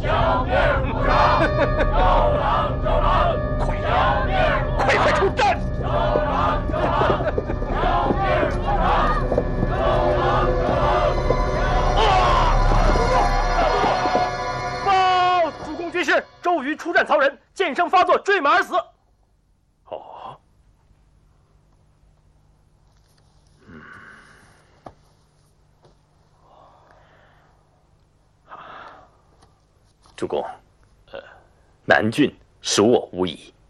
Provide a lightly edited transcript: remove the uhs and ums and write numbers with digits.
消灭不杀，招狼招狼，消灭不杀， 快出战！ 招狼招狼，消灭不杀，招狼招狼。 报！主公军师，周瑜出战曹仁，剑声发作，坠马而死。 哦，主公，南郡属我无疑。